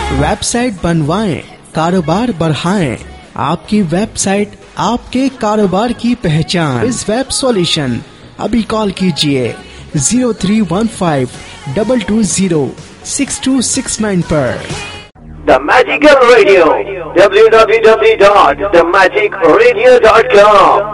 Website बनवाएं, कारोबार बढ़ाएं। आपकी वेबसाइट आपके कारोबार की पहचान। इस वेब सॉल्यूशन अभी कॉल कीजिए 0315-220-6269 पर। The Magical Radio, www.themagicradio.com।